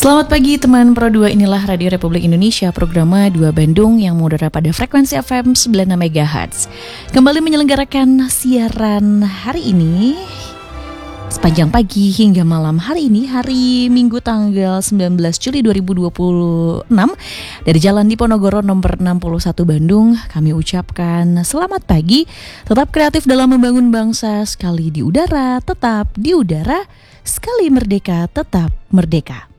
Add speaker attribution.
Speaker 1: Selamat pagi teman Pro 2, inilah Radio Republik Indonesia, program 2 Bandung yang mengudara pada frekuensi FM 96 MHz. Kembali menyelenggarakan siaran hari ini sepanjang pagi hingga malam hari ini, hari Minggu tanggal 19 Juli 2026 dari Jalan Diponegoro nomor 61 Bandung. Kami ucapkan selamat pagi, tetap kreatif dalam membangun bangsa, sekali di udara, tetap di udara, sekali merdeka, tetap merdeka.